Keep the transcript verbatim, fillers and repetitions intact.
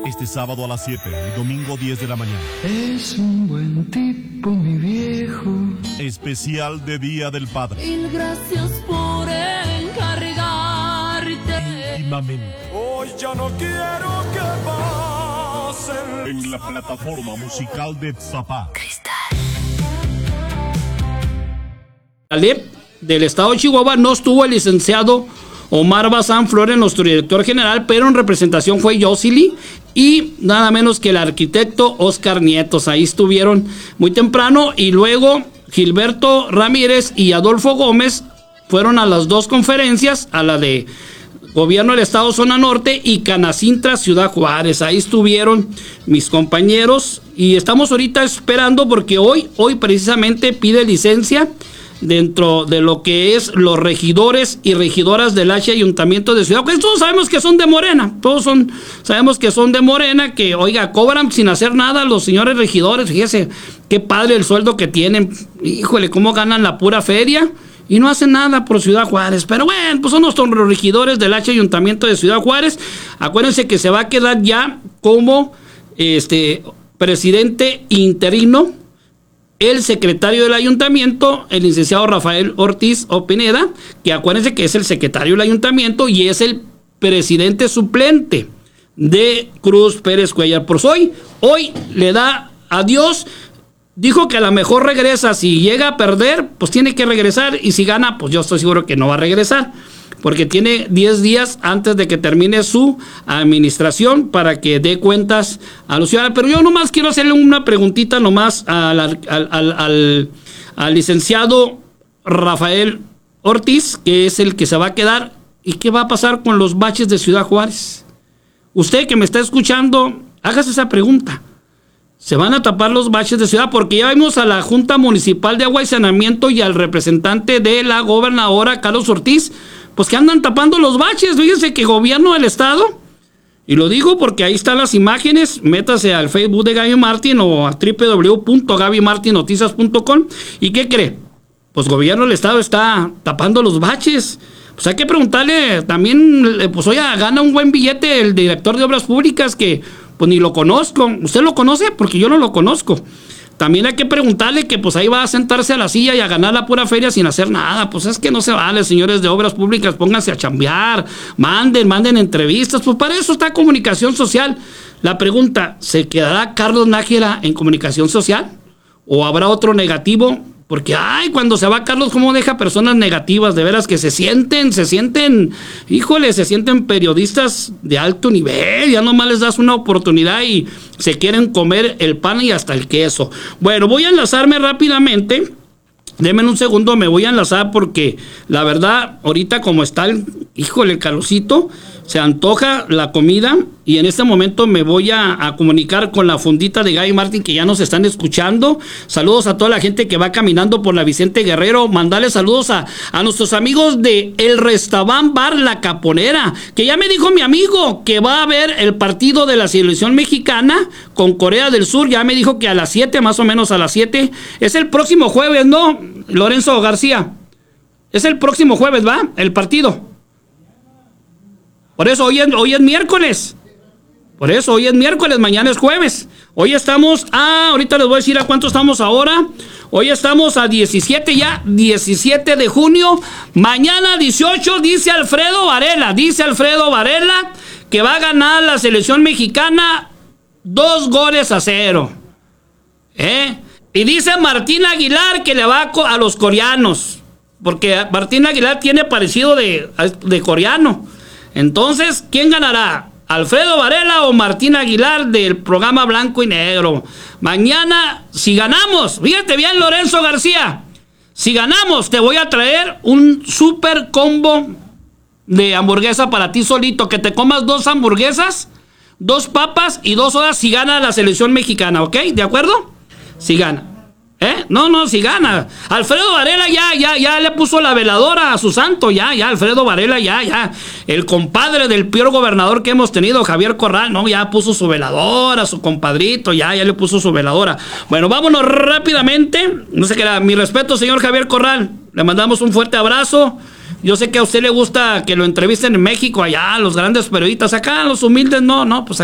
Este sábado a las siete y domingo diez de la mañana. Es un buen tipo, mi viejo. Especial de Día del Padre. Mil gracias por encargarte. Íntimamente. Hoy ya no quiero que pasen. En la plataforma musical de Tzapá. Alep del estado de Chihuahua no estuvo el licenciado Omar Bazán Flores, nuestro director general, pero en representación fue Yosili y nada menos que el arquitecto Oscar Nietos. Ahí estuvieron muy temprano y luego Gilberto Ramírez y Adolfo Gómez fueron a las dos conferencias, a la de Gobierno del Estado Zona Norte y Canacintra Ciudad Juárez. Ahí estuvieron mis compañeros y estamos ahorita esperando porque hoy, hoy precisamente pide licencia dentro de lo que es los regidores y regidoras del H Ayuntamiento de Ciudad Juárez. Todos sabemos que son de Morena, todos son, sabemos que son de Morena, que oiga, cobran sin hacer nada los señores regidores. Fíjese, qué padre el sueldo que tienen, híjole, cómo ganan la pura feria y no hacen nada por Ciudad Juárez. Pero bueno, pues son los regidores del H Ayuntamiento de Ciudad Juárez. Acuérdense que se va a quedar ya como este presidente interino el secretario del ayuntamiento, el licenciado Rafael Ortiz Opineda, que acuérdense que es el secretario del ayuntamiento y es el presidente suplente de Cruz Pérez Cuellar. Pues hoy, hoy le da adiós. Dijo que a lo mejor regresa. Si llega a perder, pues tiene que regresar. Y si gana, pues yo estoy seguro que no va a regresar. Porque tiene diez días antes de que termine su administración para que dé cuentas a los ciudadanos. Pero yo nomás quiero hacerle una preguntita nomás al, al, al, al, al licenciado Rafael Ortiz, que es el que se va a quedar. ¿Y qué va a pasar con los baches de Ciudad Juárez? Usted que me está escuchando, hágase esa pregunta. ¿Se van a tapar los baches de Ciudad? Porque ya vimos a la Junta Municipal de Agua y Saneamiento y al representante de la gobernadora, Carlos Ortiz, pues que andan tapando los baches. Fíjense que gobierno del estado, y lo digo porque ahí están las imágenes, métase al Facebook de Gaby Martín o a doble u doble u doble u punto gaby martin noticias punto com. ¿Y qué cree? Pues gobierno del estado está tapando los baches. Pues hay que preguntarle también, pues oye, gana un buen billete el director de Obras Públicas que pues ni lo conozco. ¿Usted lo conoce? Porque yo no lo conozco. También hay que preguntarle que pues ahí va a sentarse a la silla y a ganar la pura feria sin hacer nada. Pues es que no se vale, señores de Obras Públicas, pónganse a chambear, manden, manden entrevistas. Pues para eso está Comunicación Social. La pregunta, ¿se quedará Carlos Nájera en Comunicación Social? ¿O habrá otro negativo? Porque, ay, cuando se va Carlos, ¿cómo deja personas negativas? De veras que se sienten, se sienten, híjole, se sienten periodistas de alto nivel. Ya nomás les das una oportunidad y se quieren comer el pan y hasta el queso. Bueno, voy a enlazarme rápidamente. Denme un segundo, me voy a enlazar porque la verdad, ahorita como está el, híjole, Carlosito, se antoja la comida y en este momento me voy a, a comunicar con la fundita de Gaby Martín que ya nos están escuchando. Saludos a toda la gente que va caminando por la Vicente Guerrero. Mandarle saludos a, a nuestros amigos de El Restaurant Bar La Caponera, que ya me dijo mi amigo que va a ver el partido de la selección mexicana con Corea del Sur. Ya me dijo que a las siete, más o menos a las siete, es el próximo jueves, ¿no? Lorenzo García, es el próximo jueves, ¿va? El partido. Por eso hoy es, hoy es miércoles. Por eso hoy es miércoles, mañana es jueves. Hoy estamos a, ahorita les voy a decir a cuánto estamos ahora. Hoy estamos a diecisiete ya, diecisiete de junio. Mañana dieciocho, dice Alfredo Varela, dice Alfredo Varela que va a ganar la selección mexicana dos goles a cero. ¿Eh? Y dice Martín Aguilar que le va a, a los coreanos. Porque Martín Aguilar tiene parecido de, de coreano. Entonces, ¿quién ganará? ¿Alfredo Varela o Martín Aguilar del programa Blanco y Negro? Mañana, si ganamos, fíjate bien, Lorenzo García, si ganamos, te voy a traer un super combo de hamburguesa para ti solito, que te comas dos hamburguesas, dos papas y dos horas si gana la selección mexicana, ¿ok? ¿De acuerdo? Si gana. ¿Eh? No, no, si gana. Alfredo Varela ya, ya, ya le puso la veladora a su santo, ya, ya, Alfredo Varela, ya, ya. El compadre del peor gobernador que hemos tenido, Javier Corral, no, ya puso su veladora, su compadrito, ya, ya le puso su veladora. Bueno, vámonos rápidamente. No sé qué era, mi respeto, señor Javier Corral. Le mandamos un fuerte abrazo. Yo sé que a usted le gusta que lo entrevisten en México, allá, los grandes periodistas. Acá, los humildes, no, no, pues